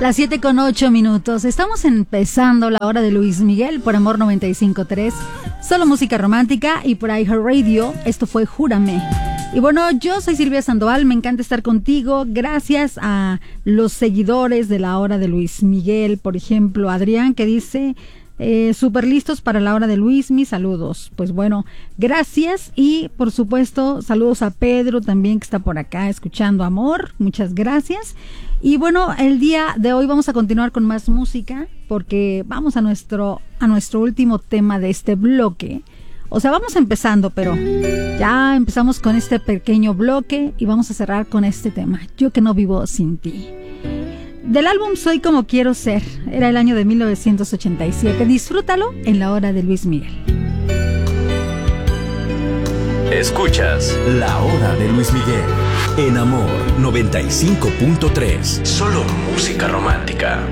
Las 7:08. Estamos empezando la hora de Luis Miguel por Amor 95.3. Solo música romántica y por iHeartRadio. Esto fue Júrame. Y bueno, yo soy Silvia Sandoval, me encanta estar contigo. Gracias a los seguidores de la hora de Luis Miguel. Por ejemplo, Adrián, que dice... súper listos para la hora de Luis, mis saludos. Pues bueno, gracias. Y por supuesto, saludos a Pedro también, que está por acá escuchando Amor. Muchas gracias. Y bueno, el día de hoy vamos a continuar con más música, porque vamos a nuestro último tema de este bloque. O sea, vamos empezando, pero ya empezamos con este pequeño bloque y vamos a cerrar con este tema, Yo que no vivo sin ti. Del álbum Soy como quiero ser, era el año de 1987. Disfrútalo en la hora de Luis Miguel. Escuchas La Hora de Luis Miguel en Amor 95.3. Solo música romántica.